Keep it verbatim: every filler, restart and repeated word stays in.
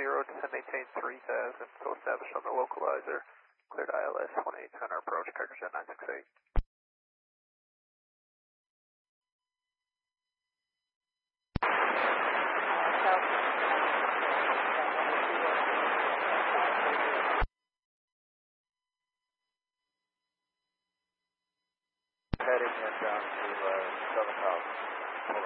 zero, descend maintain three thousand, so established on the localizer, cleared I L S one eight center approach, Charger nine six eight. Heading inbound to uh, Southern College.